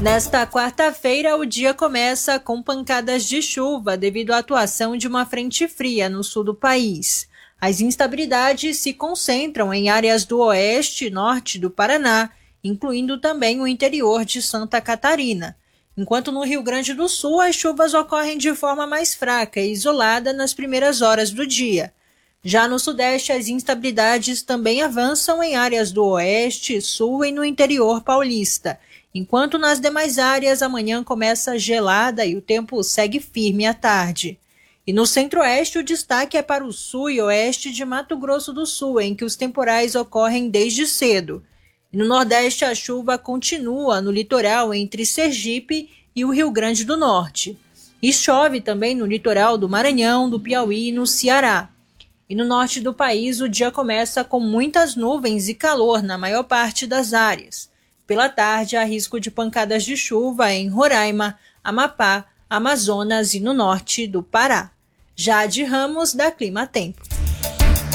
Nesta quarta-feira, o dia começa com pancadas de chuva devido à atuação de uma frente fria no sul do país. As instabilidades se concentram em áreas do oeste e norte do Paraná, incluindo também o interior de Santa Catarina. Enquanto no Rio Grande do Sul, as chuvas ocorrem de forma mais fraca e isolada nas primeiras horas do dia. Já no Sudeste, as instabilidades também avançam em áreas do oeste, sul e no interior paulista. Enquanto nas demais áreas, a manhã começa gelada e o tempo segue firme à tarde. E no centro-oeste, o destaque é para o sul e oeste de Mato Grosso do Sul, em que os temporais ocorrem desde cedo. E no nordeste, a chuva continua no litoral entre Sergipe e o Rio Grande do Norte. E chove também no litoral do Maranhão, do Piauí e no Ceará. E no norte do país, o dia começa com muitas nuvens e calor na maior parte das áreas. Pela tarde, há risco de pancadas de chuva em Roraima, Amapá, Amazonas e no norte do Pará. Jade Ramos, da Clima Tempo.